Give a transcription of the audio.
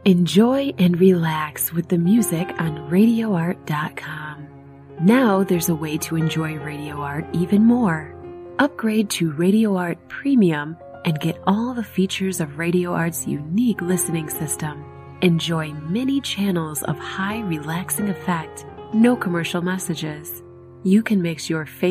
Enjoy and relax with the music on RadioArt.com. Now there's a way to enjoy Radio Art even more. Upgrade to Radio Art Premium and get all the features of Radio Art's unique listening system. Enjoy many channels of high relaxing effect, no commercial messages. You can mix your favorite